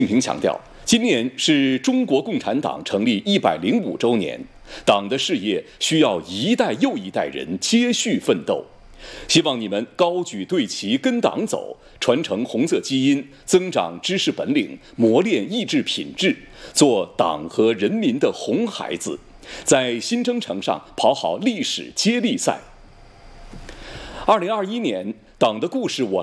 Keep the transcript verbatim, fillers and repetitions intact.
平强调，今年是中国共产党成立一百零五周年，党的事业需要一代又一代人接续奋斗。希望你们高举队旗跟党走，传承红色基因，增长知识本领，磨练意志品质，做党和人民的红孩子，在新征程上跑好历史接力赛。二零二一年，党的故事我